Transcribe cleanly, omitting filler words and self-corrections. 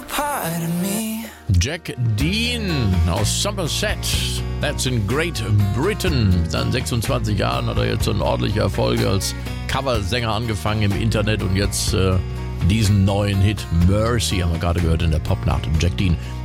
part of me. Jack Dean aus Somerset, that's in Great Britain. Mit seinen 26 Jahren hat er jetzt so einen ordentlichen Erfolg als Coversänger angefangen im Internet und jetzt diesen neuen Hit Mercy haben wir gerade gehört in der Popnacht. Jack Dean